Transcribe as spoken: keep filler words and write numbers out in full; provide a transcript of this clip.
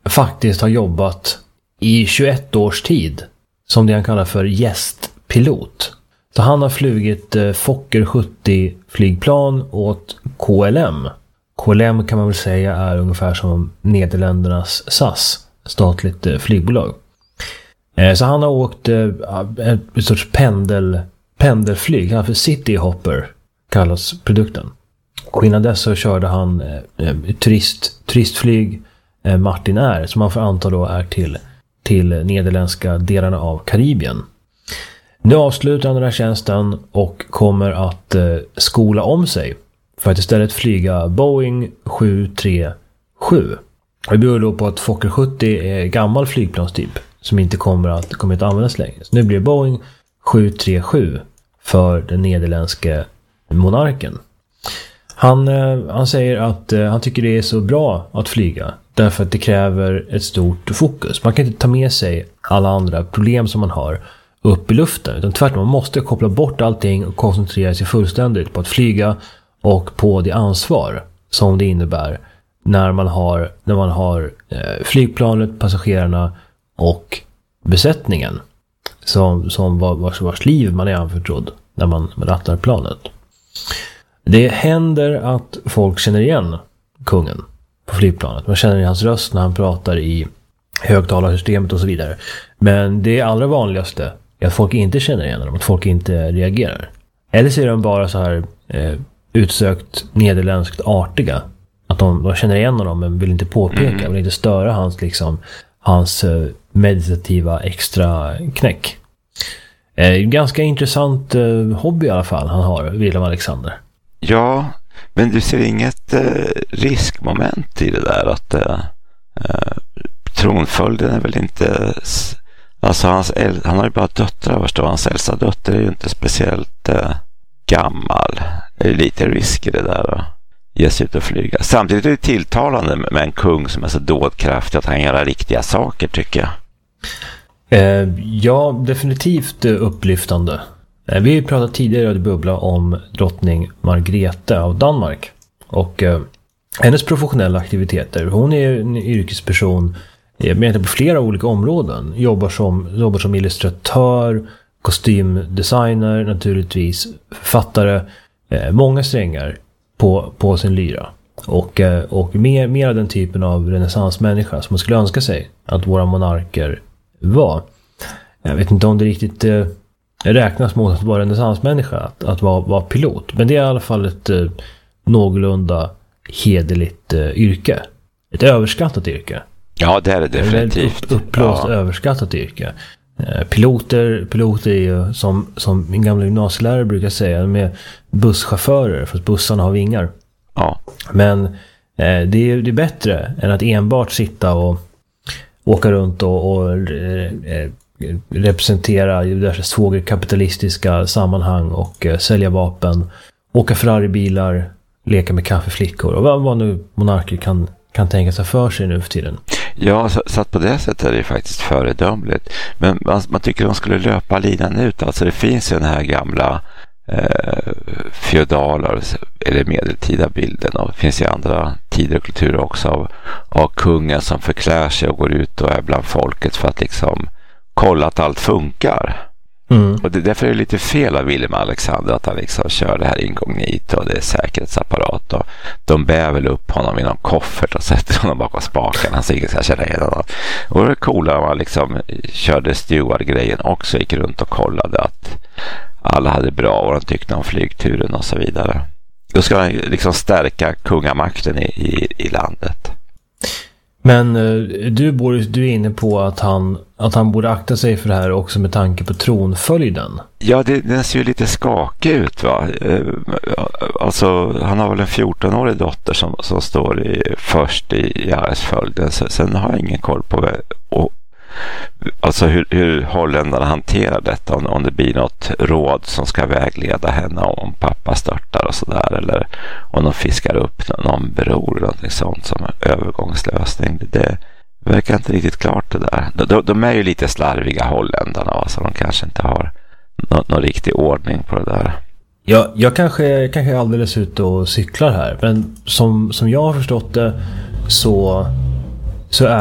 faktiskt har jobbat i tjugoett års tid som det han kallar för gästpilot. Så han har flugit eh, Fokker sjuttio flygplan åt K L M. K L M kan man väl säga är ungefär som Nederländernas S A S, statligt eh, flygbolag. Eh, så han har åkt eh, ett sorts pendel, pendelflyg, han har för City Hopper kallas produkten. Och innan dess så körde han eh, turist, turistflyg eh, Martin Air, som man får anta då är till, till nederländska delarna av Karibien. Nu avslutar han den här tjänsten och kommer att eh, skola om sig för att istället flyga Boeing sju tre sju. Det beror då på att Fokker sjuttio är gammal flygplanstyp som inte kommer att, kommer att användas längre. Så nu blir Boeing sju tre sju för den nederländska monarken. Han, eh, han säger att eh, han tycker det är så bra att flyga därför att det kräver ett stort fokus. Man kan inte ta med sig alla andra problem som man har upp i luften, utan tvärtom man måste koppla bort allting och koncentrera sig fullständigt på att flyga och på det ansvar som det innebär när man har, när man har eh, flygplanet, passagerarna och besättningen som, som var, vars, vars liv man är anförtrodd när man rattar planet. Det händer att folk känner igen kungen på flygplanet. Man känner igen hans röst när han pratar i högtalarsystemet och så vidare. Men det allra vanligaste är att folk inte känner igen honom, att folk inte reagerar. Eller så är de bara så här eh, utsökt nederländskt artiga. Att de, de känner igen honom men vill inte påpeka, mm. vill inte störa hans, liksom, hans eh, meditativa extra knäck. Eh, ganska intressant eh, hobby i alla fall han har, Wilhelm Alexander. Ja, men du ser inget eh, riskmoment i det där att eh, eh, tronföljden är väl inte... Alltså hans, han har ju bara döttrar, förstår. Hans äldsta dotter är ju inte speciellt eh, gammal. Det är lite risk i det där att ge sig ut och flyga. Samtidigt är det tilltalande med en kung som är så dådkraftig att han gör riktiga saker, tycker jag. Eh, ja, definitivt upplyftande. Eh, vi har ju pratat tidigare i Bubbla om drottning Margrethe av Danmark. Och eh, hennes professionella aktiviteter. Hon är en yrkesperson med på flera olika områden. Jobbar som, jobbar som illustratör, kostymdesigner, naturligtvis författare. Eh, många strängar på, på sin lyra. Och, eh, och mer, mer av den typen av renässansmänniska som man skulle önska sig att våra monarker var. Jag vet inte om det riktigt eh, räknas mot att vara renässansmänniska, att, att vara, vara pilot. Men det är i alla fall ett eh, någorlunda hederligt eh, yrke. Ett överskattat yrke. Ja, det är det definitivt. Ett upp, uppblåst, ja. Överskattat yrke. Eh, piloter, piloter är ju som, som min gamla gymnasielärare brukar säga, de är busschaufförer för att bussarna har vingar. Ja. Men eh, det, är, det är bättre än att enbart sitta och åka runt och, och eh, representera diverse svågerkapitalistiska sammanhang och eh, sälja vapen, åka Ferrari-bilar, leka med kaffeflickor och vad, vad nu monarker kan, kan tänka sig för sig nu för tiden. Ja, så, så att på det sättet är det faktiskt föredömligt. Men man, man tycker att de skulle löpa linan ut. Alltså det finns ju den här gamla eh, feodala eller medeltida bilden, och det finns ju andra tider och kulturer också av, av kungen som förklär sig och går ut och är bland folket för att liksom kolla att allt funkar. Mm. Och det, därför är det lite fel av Wilhelm Alexander att han liksom kör det här inkognito och det är säkerhetsapparat, och de bär väl upp honom i någon koffert och sätter honom bakom spakarna så ingen ska känna igen honom. Och det är coola när man liksom körde steward-grejen också, gick runt och kollade att alla hade bra och de tyckte om flygturen och så vidare. Då ska man liksom stärka kungamakten i, i, i landet. Men du, Boris, du är inne på att han, att han borde akta sig för det här också med tanke på tronföljden. Ja, det, den ser ju lite skakig ut, va? Alltså, han har väl en fjortonårig dotter som, som står i, först i arvsföljden. Sen har jag ingen koll på och, alltså hur, hur holländarna hanterar detta, om, om det blir något råd som ska vägleda henne om pappa störtar och sådär, eller om de fiskar upp någon, någon bror eller något sånt som övergångslösning. Det, det verkar inte riktigt klart det där. De, de är ju llite slarviga holländarna, va? Så de kanske inte har någon, någon riktig ordning på det där. Ja, jag kanske, kanske är alldeles ute och cyklar här, men som, som jag har förstått det så, så är